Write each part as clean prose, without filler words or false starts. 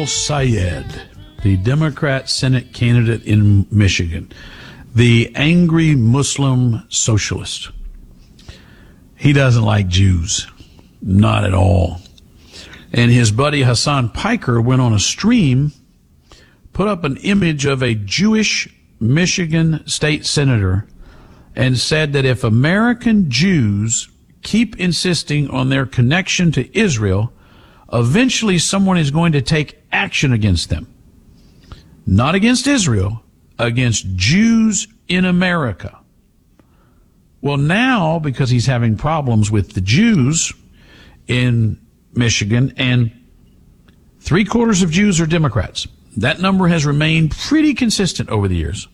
El-Sayed, the Democrat Senate candidate in Michigan, the angry Muslim socialist. He doesn't like Jews, not at all. And his buddy Hassan Piker went on a stream, put up an image of a Jewish Michigan state senator, and said that if American Jews keep insisting on their connection to Israel, eventually someone is going to take action against them. Not against Israel, against Jews in America. Well, now, because he's having problems with the Jews in Michigan, and 3/4 of Jews are Democrats. That number has remained pretty consistent over the years.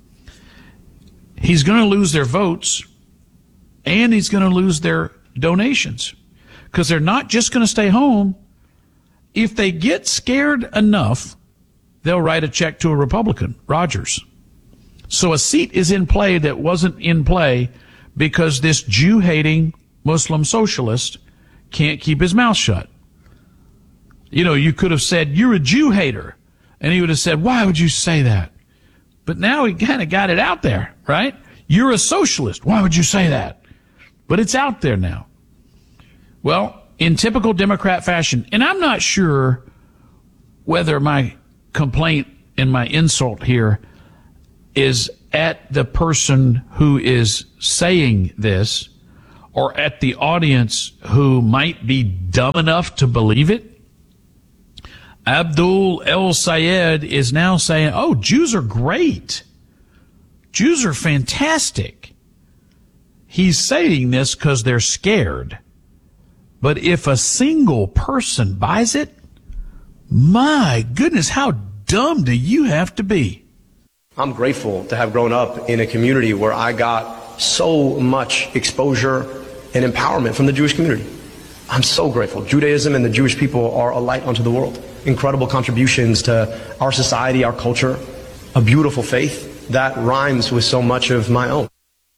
He's going to lose their votes, and he's going to lose their donations, because they're not just going to stay home. If they get scared enough, they'll write a check to a Republican, Rogers. So a seat is in play that wasn't in play because this Jew-hating Muslim socialist can't keep his mouth shut. You know, you could have said, "You're a Jew hater," and he would have said, "Why would you say that?" But now he kind of got it out there, right? "You're a socialist. Why would you say that?" But it's out there now. Well, in typical Democrat fashion, and I'm not sure whether my complaint and my insult here is at the person who is saying this or at the audience who might be dumb enough to believe it. Abdul El-Sayed is now saying, "Oh, Jews are great. Jews are fantastic." He's saying this because they're scared. But if a single person buys it, my goodness, how dumb do you have to be? I'm grateful to have grown up in a community where I got so much exposure and empowerment from the Jewish community. I'm so grateful. Judaism and the Jewish people are a light unto the world. Incredible contributions to our society, our culture, a beautiful faith that rhymes with so much of my own.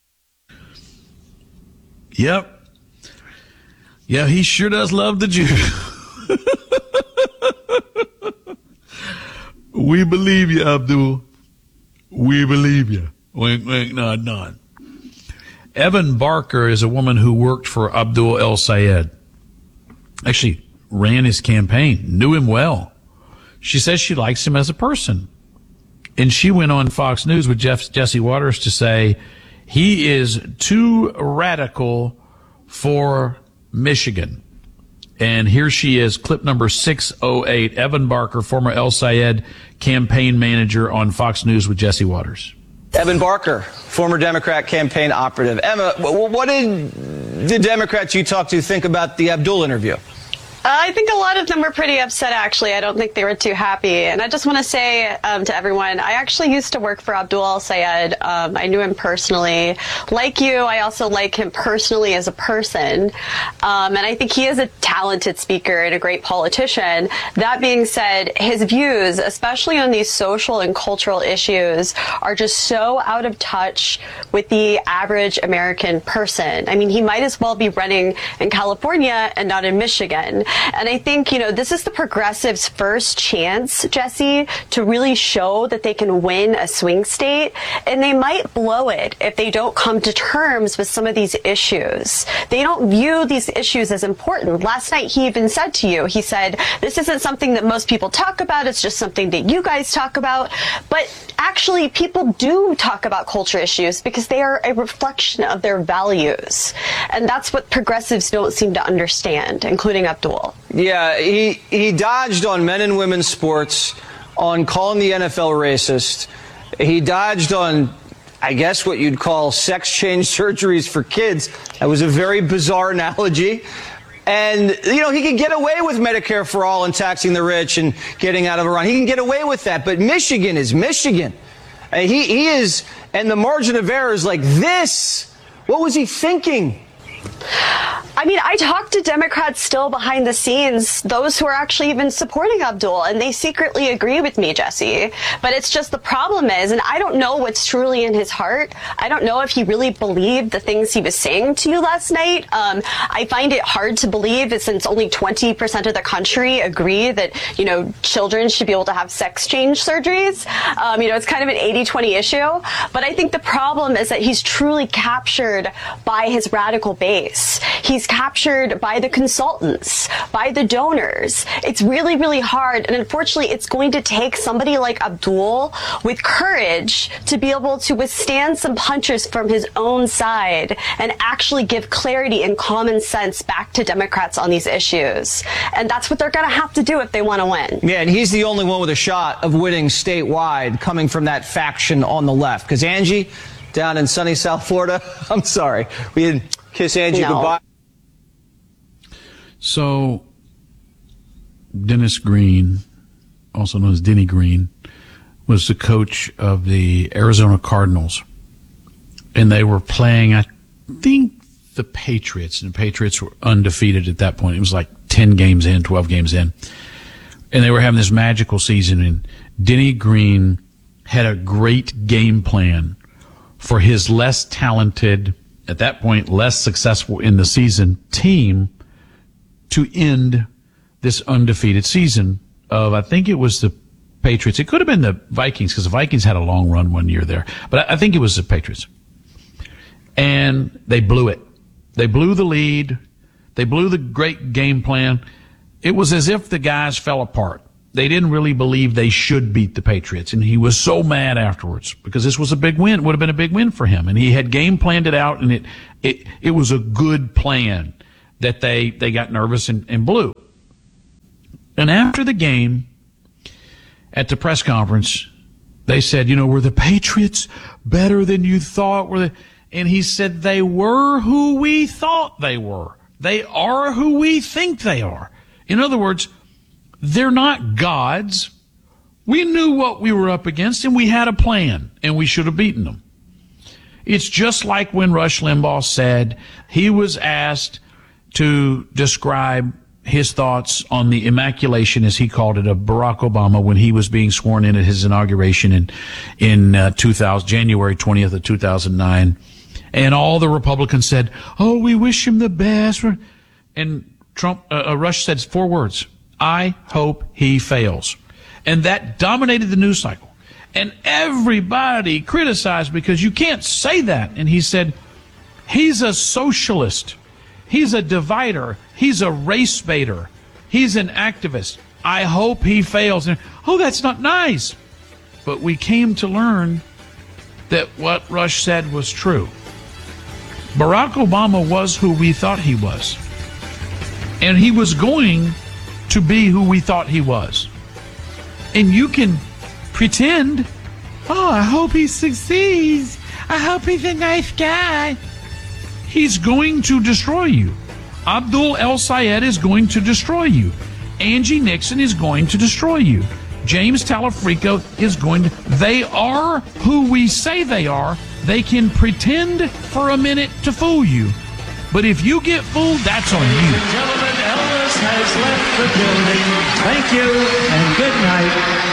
Yep. Yeah, he sure does love the Jews. We believe you, Abdul. We believe you. Wink, wink, nod, nod. Evan Barker is a woman who worked for Abdul El-Sayed. Actually, ran his campaign, knew him well. She says she likes him as a person. And she went on Fox News with Jesse Waters to say he is too radical for Michigan. And here she is, clip number 608, Evan Barker, former El-Sayed campaign manager on Fox News with Jesse Waters. Evan Barker, former Democrat campaign operative. Emma, what did the Democrats you talked to think about the Abdul interview? I think a lot of them were pretty upset, actually. I don't think they were too happy. And I just want to say to everyone, I actually used to work for Abdul El-Sayed. I knew him personally. Like you, I also like him personally as a person. And I think he is a talented speaker and a great politician. That being said, his views, especially on these social and cultural issues, are just so out of touch with the average American person. I mean, he might as well be running in California and not in Michigan. And I think, you know, this is the progressives' first chance, Jesse, to really show that they can win a swing state. And they might blow it if they don't come to terms with some of these issues. They don't view these issues as important. Last night, he even said to you, he said, this isn't something that most people talk about. It's just something that you guys talk about. But actually, people do talk about culture issues because they are a reflection of their values. And that's what progressives don't seem to understand, including Abdul. Yeah, he dodged on men and women's sports, on calling the NFL racist. He dodged on, I guess, what you'd call sex change surgeries for kids. That was a very bizarre analogy. And, you know, he can get away with Medicare for all and taxing the rich and getting out of Iran. He can get away with that. But Michigan is Michigan. He is, and the margin of error is like this. What was he thinking? I mean, I talk to Democrats still behind the scenes, those who are actually even supporting Abdul, and they secretly agree with me, Jesse. But it's just the problem is, and I don't know what's truly in his heart. I don't know if he really believed the things he was saying to you last night. I find it hard to believe that since only 20% of the country agree that, children should be able to have sex change surgeries. It's kind of an 80-20 issue. But I think the problem is that he's truly captured by his radical base. He's captured by the consultants, by the donors. It's really, really hard. And unfortunately, it's going to take somebody like Abdul with courage to be able to withstand some punches from his own side and actually give clarity and common sense back to Democrats on these issues. And that's what they're going to have to do if they want to win. Yeah, and he's the only one with a shot of winning statewide coming from that faction on the left. Because Angie, down in sunny South Florida, I'm sorry, we didn't kiss Angie goodbye. So, Dennis Green, also known as Denny Green, was the coach of the Arizona Cardinals. And they were playing, I think, the Patriots. And the Patriots were undefeated at that point. It was like 10 games in, 12 games in. And they were having this magical season. And Denny Green had a great game plan for his less talented, at that point, less successful in the season team to end this undefeated season of, I think it was the Patriots. It could have been the Vikings because the Vikings had a long run one year there. But I think it was the Patriots. And they blew it. They blew the lead. They blew the great game plan. It was as if the guys fell apart. They didn't really believe they should beat the Patriots. And he was so mad afterwards because this was a big win. It would have been a big win for him. And he had game planned it out, and it was a good plan that they got nervous and blew. And after the game, at the press conference, they said, were the Patriots better than you thought? And he said, they were who we thought they were. They are who we think they are. In other words, they're not gods. We knew what we were up against, and we had a plan, and we should have beaten them. It's just like when Rush Limbaugh said he was asked to describe his thoughts on the immaculation, as he called it, of Barack Obama when he was being sworn in at his inauguration in January 20th of 2009. And all the Republicans said, "Oh, we wish him the best." And Rush said 4 words: "I hope he fails." And that dominated the news cycle. And everybody criticized because you can't say that. And he said, he's a socialist. He's a divider. He's a race baiter. He's an activist. I hope he fails. And, oh, that's not nice. But we came to learn that what Rush said was true. Barack Obama was who we thought he was. And he was going to be who we thought he was. And you can pretend, oh, I hope he succeeds. I hope he's a nice guy. He's going to destroy you. Abdul El-Sayed is going to destroy you. Angie Nixon is going to destroy you. James Talafrico is going to. They are who we say they are. They can pretend for a minute to fool you. But if you get fooled, that's on you. Gentlemen, Elvis has left the building. Thank you and good night.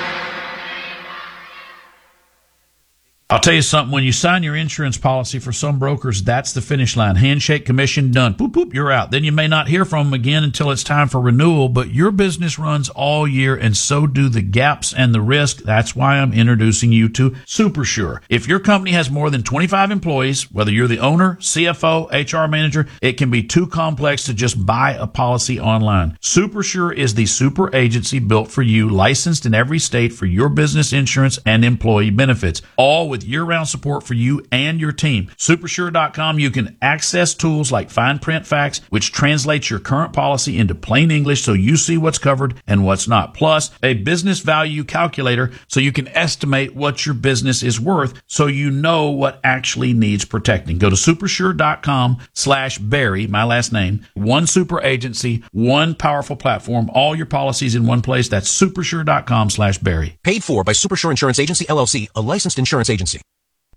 I'll tell you something. When you sign your insurance policy, for some brokers, that's the finish line. Handshake, commission, done. Boop, boop, you're out. Then you may not hear from them again until it's time for renewal, but your business runs all year, and so do the gaps and the risk. That's why I'm introducing you to SuperSure. If your company has more than 25 employees, whether you're the owner, CFO, HR manager, it can be too complex to just buy a policy online. SuperSure is the super agency built for you, licensed in every state for your business insurance and employee benefits, all with year-round support for you and your team. Supersure.com, you can access tools like Fine Print Facts, which translates your current policy into plain English so you see what's covered and what's not. Plus, a business value calculator so you can estimate what your business is worth so you know what actually needs protecting. Go to supersure.com/Barry, my last name. One super agency, one powerful platform, all your policies in one place. That's supersure.com/Barry. Paid for by Supersure Insurance Agency, LLC, a licensed insurance agency.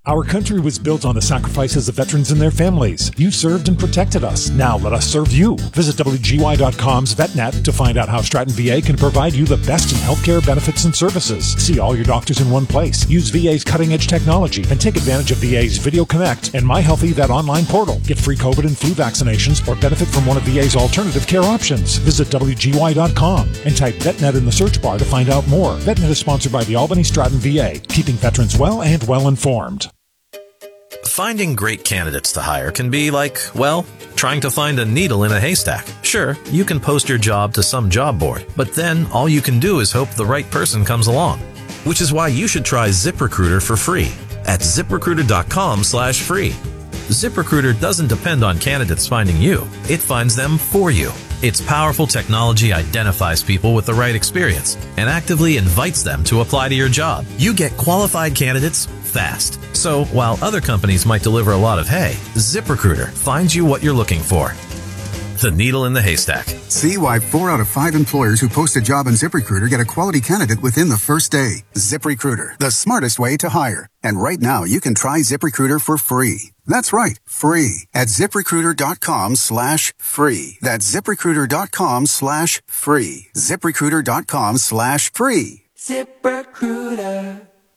Our country was built on the sacrifices of veterans and their families. You served and protected us. Now let us serve you. Visit WGY.com's VetNet to find out how Stratton VA can provide you the best in healthcare benefits and services. See all your doctors in one place. Use VA's cutting-edge technology and take advantage of VA's Video Connect and My Healthy Vet online portal. Get free COVID and flu vaccinations or benefit from one of VA's alternative care options. Visit WGY.com and type VetNet in the search bar to find out more. VetNet is sponsored by the Albany Stratton VA, keeping veterans well and well informed. Finding great candidates to hire can be like, well, trying to find a needle in a haystack. Sure, you can post your job to some job board, but then all you can do is hope the right person comes along. Which is why you should try ZipRecruiter for free at ZipRecruiter.com/free. ZipRecruiter doesn't depend on candidates finding you. It finds them for you. Its powerful technology identifies people with the right experience and actively invites them to apply to your job. You get qualified candidates fast. So while other companies might deliver a lot of hay, ZipRecruiter finds you what you're looking for. The needle in the haystack. See why 4 out of 5 employers who post a job on ZipRecruiter get a quality candidate within the first day. ZipRecruiter, the smartest way to hire. And right now, you can try ZipRecruiter for free. That's right, free at ZipRecruiter.com/free. That's ZipRecruiter.com/free. ZipRecruiter.com/free. ZipRecruiter.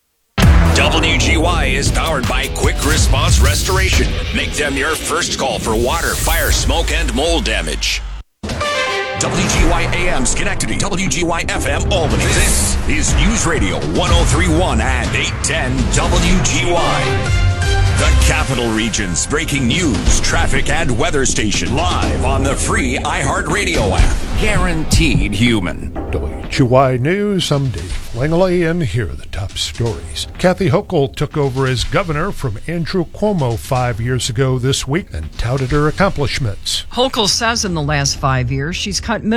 WGY is powered by Quick Response Restoration. Make them your first call for water, fire, smoke, and mold damage. WGY AM Schenectady, WGY FM Albany. This is News Radio 1031 and 810 WGY. The Capital Region's breaking news, traffic, and weather station live on the free iHeartRadio app. Guaranteed human. WGY News, I'm Dave Langley, and here are the top stories. Kathy Hochul took over as governor from Andrew Cuomo 5 years ago this week and touted her accomplishments. Hochul says in the last 5 years she's cut